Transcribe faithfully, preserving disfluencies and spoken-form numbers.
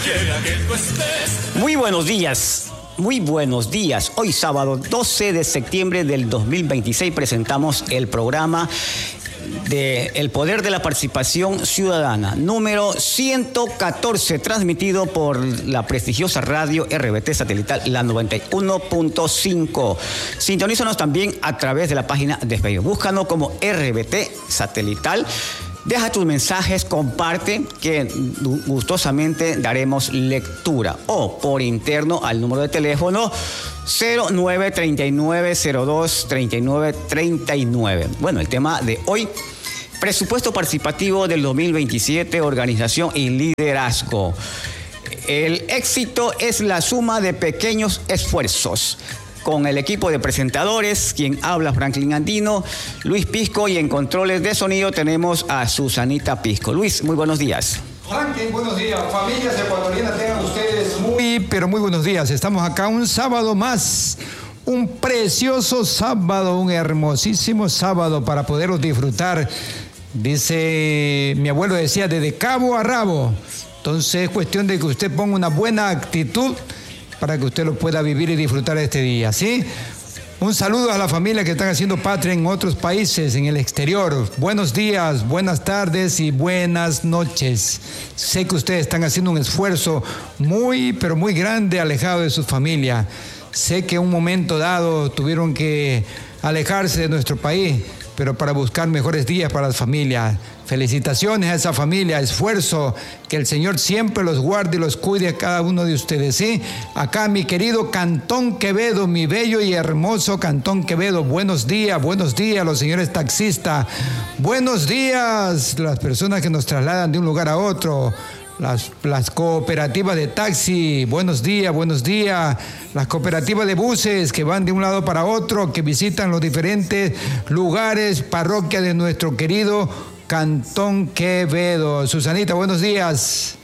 Muy buenos días. Muy buenos días. Hoy sábado doce de septiembre del dos mil veintiséis presentamos el programa de El Poder de la Participación Ciudadana, número ciento catorce, transmitido por la prestigiosa radio R B T Satelital, la noventa y uno punto cinco. Sintonízanos también a través de la página de Facebook. Búscanos como R B T Satelital. Deja tus mensajes, comparte, que gustosamente daremos lectura. O por interno al número de teléfono cero nueve treinta y nueve cero dos treinta y nueve treinta y nueve. Bueno, el tema de hoy: presupuesto participativo del dos mil veintisiete, organización y liderazgo. El éxito es la suma de pequeños esfuerzos. Con el equipo de presentadores, quien habla Franklin Andino, Luis Pisco, y en controles de sonido tenemos a Susanita Pisco. Luis, muy buenos días. Franklin, buenos días. Familias ecuatorianas, tengan ustedes muy, pero muy buenos días. Estamos acá un sábado más, un precioso sábado, un hermosísimo sábado para poderlos disfrutar. Dice, mi abuelo decía, desde cabo a rabo. Entonces es cuestión de que usted ponga una buena actitud para que usted lo pueda vivir y disfrutar este día, ¿sí? Un saludo a la familia que están haciendo patria en otros países, en el exterior. Buenos días, buenas tardes y buenas noches. Sé que ustedes están haciendo un esfuerzo muy, pero muy grande alejado de su familia. Sé que en un momento dado tuvieron que alejarse de nuestro país, pero para buscar mejores días para las familias. Felicitaciones a esa familia, esfuerzo, que el Señor siempre los guarde y los cuide a cada uno de ustedes, ¿sí? Acá mi querido Cantón Quevedo, mi bello y hermoso Cantón Quevedo, buenos días, buenos días los señores taxistas, buenos días las personas que nos trasladan de un lugar a otro, Las, las cooperativas de taxi, buenos días, buenos días. Las cooperativas de buses que van de un lado para otro, que visitan los diferentes lugares, parroquias de nuestro querido Cantón Quevedo. Susanita, buenos días.